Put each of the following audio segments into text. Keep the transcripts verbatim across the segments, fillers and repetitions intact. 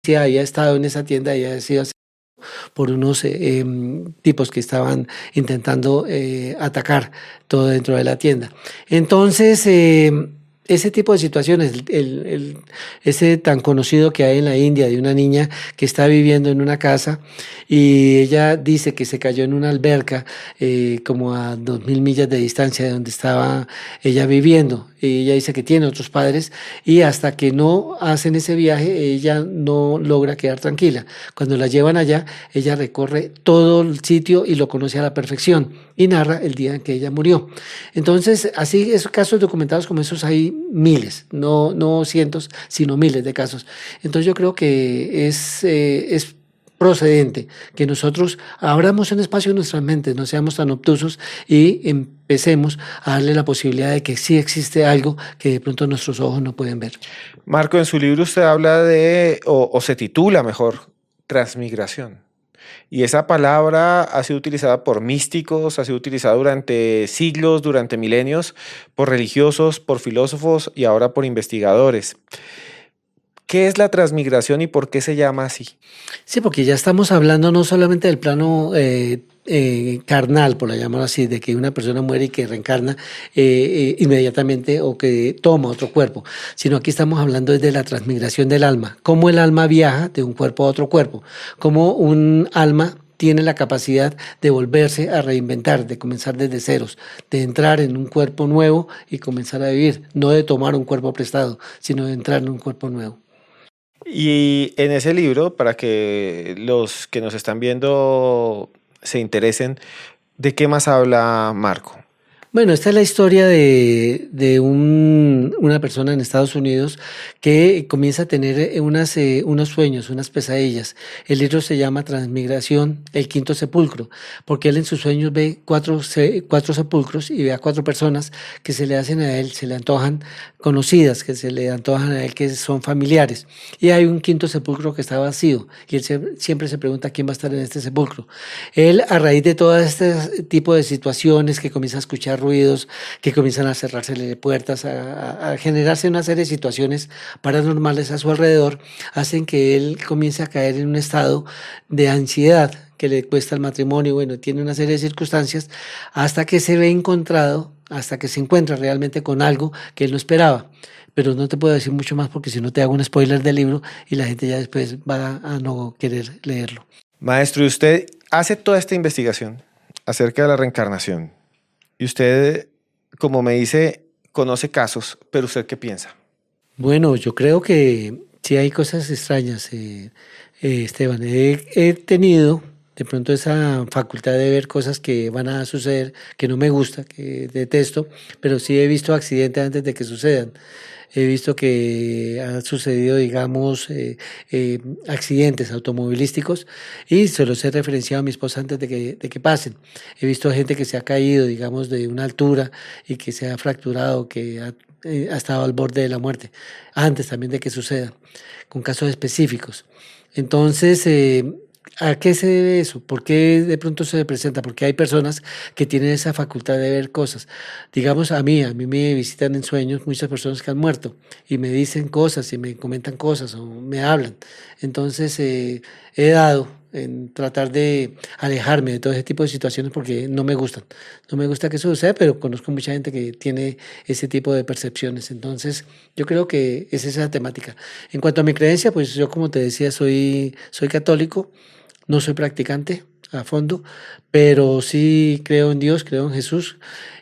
había estado en esa tienda y había sido por unos eh, eh, tipos que estaban intentando eh, atacar todo dentro de la tienda. Entonces, eh, ese tipo de situaciones, el, el, ese tan conocido que hay en la India de una niña que está viviendo en una casa y ella dice que se cayó en una alberca eh, como a dos mil millas de distancia de donde estaba ella viviendo. Y ella dice que tiene otros padres y hasta que no hacen ese viaje ella no logra quedar tranquila. Cuando la llevan allá, ella recorre todo el sitio y lo conoce a la perfección y narra el día en que ella murió. Entonces, así, esos casos documentados como esos hay miles, no, no cientos, sino miles de casos. Entonces yo creo que es, eh, es procedente que nosotros abramos un espacio en nuestras mentes, no seamos tan obtusos y empecemos a darle la posibilidad de que sí existe algo que de pronto nuestros ojos no pueden ver. Marco, en su libro usted habla de, o, o se titula mejor, transmigración. Y esa palabra ha sido utilizada por místicos, ha sido utilizada durante siglos, durante milenios, por religiosos, por filósofos y ahora por investigadores. ¿Qué es la transmigración y por qué se llama así? Sí, porque ya estamos hablando no solamente del plano eh, eh, carnal, por llamarlo así, de que una persona muere y que reencarna eh, eh, inmediatamente o que toma otro cuerpo, sino aquí estamos hablando de la transmigración del alma, cómo el alma viaja de un cuerpo a otro cuerpo, cómo un alma tiene la capacidad de volverse a reinventar, de comenzar desde ceros, de entrar en un cuerpo nuevo y comenzar a vivir, no de tomar un cuerpo prestado, sino de entrar en un cuerpo nuevo. Y en ese libro, para que los que nos están viendo se interesen, ¿de qué más habla Marco? Bueno, esta es la historia de, de un, una persona en Estados Unidos que comienza a tener eh, unas, eh, unos sueños, unas pesadillas. El libro se llama Transmigración, el quinto sepulcro, porque él en sus sueños ve cuatro, se- cuatro sepulcros y ve a cuatro personas que se le hacen a él, se le antojan conocidas, que se le antojan a él, que son familiares. Y hay un quinto sepulcro que está vacío y él se- siempre se pregunta quién va a estar en este sepulcro. Él, a raíz de todo este tipo de situaciones, que comienza a escuchar ruidos, que comienzan a cerrársele puertas, a, a, a generarse una serie de situaciones paranormales a su alrededor, hacen que él comience a caer en un estado de ansiedad que le cuesta el matrimonio, bueno, tiene una serie de circunstancias, hasta que se ve encontrado, hasta que se encuentra realmente con algo que él no esperaba. Pero no te puedo decir mucho más porque si no te hago un spoiler del libro y la gente ya después va a no querer leerlo. Maestro, y usted hace toda esta investigación acerca de la reencarnación. Y usted, como me dice, conoce casos, pero ¿usted qué piensa? Bueno, yo creo que sí hay cosas extrañas, eh, eh, Esteban. He, he tenido de pronto esa facultad de ver cosas que van a suceder, que no me gusta, que detesto, pero sí he visto accidentes antes de que sucedan. He visto que han sucedido, digamos, eh, eh, accidentes automovilísticos y se los he referenciado a mi esposa antes de que, de que pasen. He visto gente que se ha caído, digamos, de una altura y que se ha fracturado, que ha, eh, ha estado al borde de la muerte, antes también de que suceda, con casos específicos. Entonces, eh, ¿a qué se debe eso? ¿Por qué de pronto se presenta? Porque hay personas que tienen esa facultad de ver cosas. Digamos, a mí, a mí me visitan en sueños muchas personas que han muerto y me dicen cosas y me comentan cosas o me hablan. Entonces, eh, he dado en tratar de alejarme de todo ese tipo de situaciones porque no me gustan. No me gusta que eso suceda, pero conozco mucha gente que tiene ese tipo de percepciones. Entonces, yo creo que es esa temática. En cuanto a mi creencia, pues yo como te decía, soy, soy católico, no soy practicante a fondo, pero sí creo en Dios, creo en Jesús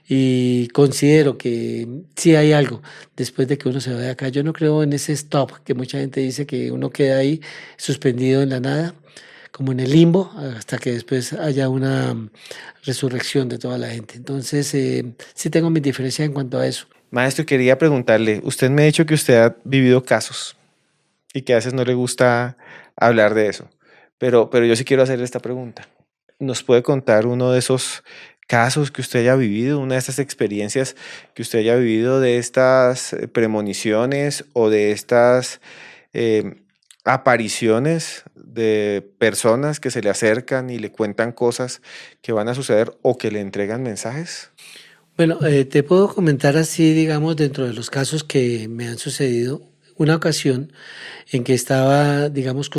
y considero que sí hay algo después de que uno se va de acá. Yo no creo en ese stop que mucha gente dice que uno queda ahí suspendido en la nada, como en el limbo, hasta que después haya una resurrección de toda la gente. Entonces, eh, sí tengo mis diferencias en cuanto a eso. Maestro, quería preguntarle, usted me ha dicho que usted ha vivido casos y que a veces no le gusta hablar de eso, pero, pero yo sí quiero hacerle esta pregunta. ¿Nos puede contar uno de esos casos que usted haya vivido, una de estas experiencias que usted haya vivido de estas eh, premoniciones o de estas eh, apariciones de personas que se le acercan y le cuentan cosas que van a suceder o que le entregan mensajes? Bueno, eh, te puedo comentar así, digamos, dentro de los casos que me han sucedido. una ocasión en que estaba, digamos,